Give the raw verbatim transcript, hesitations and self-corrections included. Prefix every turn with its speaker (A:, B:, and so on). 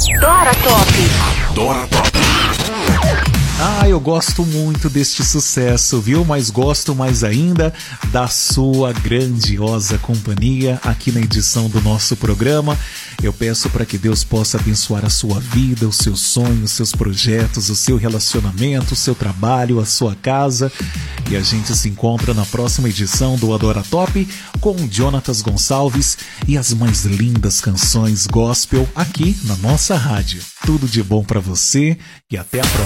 A: Dora Top.
B: Dora Top.
C: Ah, eu gosto muito deste sucesso, viu? Mas gosto mais ainda da sua grandiosa companhia aqui na edição do nosso programa. Eu peço para que Deus possa abençoar a sua vida, os seus sonhos, os seus projetos, o seu relacionamento, o seu trabalho, a sua casa. E a gente se encontra na próxima edição do Adora Top com Jonatas Gonçalves e as mais lindas canções gospel aqui na nossa rádio. Tudo de bom para você e até a próxima.